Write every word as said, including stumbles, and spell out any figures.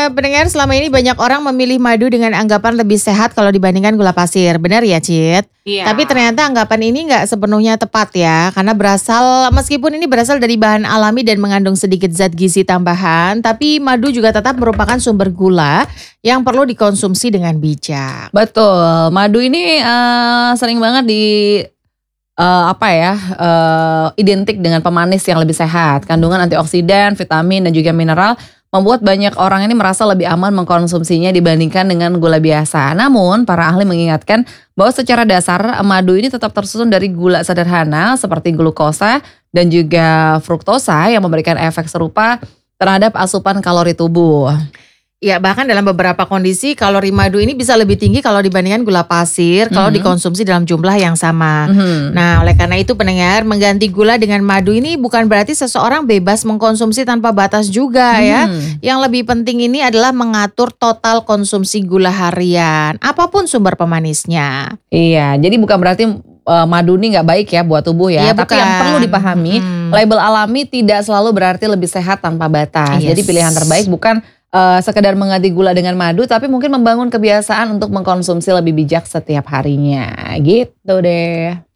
Nah, pendengar, selama ini banyak orang memilih madu dengan anggapan lebih sehat kalau dibandingkan gula pasir. Benar ya, Cit? Iya. Tapi ternyata anggapan ini nggak sepenuhnya tepat ya. Karena berasal, meskipun ini berasal dari bahan alami dan mengandung sedikit zat gizi tambahan, tapi madu juga tetap merupakan sumber gula yang perlu dikonsumsi dengan bijak. Betul, madu ini eh, sering banget di eh, apa ya eh, identik dengan pemanis yang lebih sehat. Kandungan antioksidan, vitamin dan juga mineral membuat banyak orang ini merasa lebih aman mengkonsumsinya dibandingkan dengan gula biasa. Namun para ahli mengingatkan bahwa secara dasar madu ini tetap tersusun dari gula sederhana seperti glukosa dan juga fruktosa yang memberikan efek serupa terhadap asupan kalori tubuh. Ya, bahkan dalam beberapa kondisi kalori madu ini bisa lebih tinggi kalau dibandingkan gula pasir kalau Mhm. dikonsumsi dalam jumlah yang sama. Mhm. Nah, oleh karena itu pendengar, mengganti gula dengan madu ini bukan berarti seseorang bebas mengkonsumsi tanpa batas juga ya. Mhm. Yang lebih penting ini adalah mengatur total konsumsi gula harian, apapun sumber pemanisnya. Iya, jadi bukan berarti eh, madu ini nggak baik ya buat tubuh ya. Iya, Tapi yang bukan. perlu dipahami, Hmm. label alami tidak selalu berarti lebih sehat tanpa batas. Yes. Jadi pilihan terbaik bukan eh, sekedar mengganti gula dengan madu, tapi mungkin membangun kebiasaan untuk mengkonsumsi lebih bijak setiap harinya. Gitu deh.